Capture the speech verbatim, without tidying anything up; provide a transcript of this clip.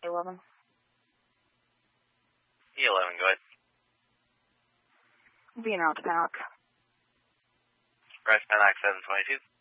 eleven. E eleven, go ahead. Being out to Panic. Bryce Panic seven twenty-two.